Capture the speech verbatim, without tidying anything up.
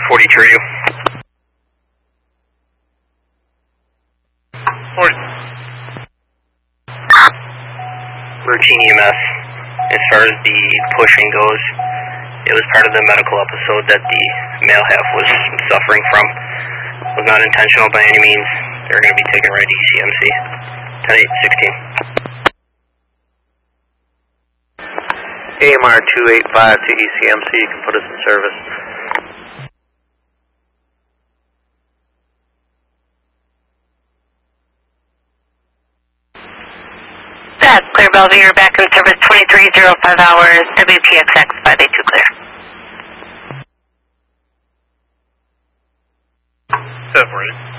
forty-two radio. forty. Routine E M S. As far as the pushing goes, it was part of the medical episode that the male half was suffering from. It was not intentional by any means. They're going to be taken right to E C M C. ten eight sixteen. A M R two eight five to E C M C, you can put us in service. That's clear, Bellevue. You're back in service twenty-three oh five hours, W T X X five eight two clear. Separated.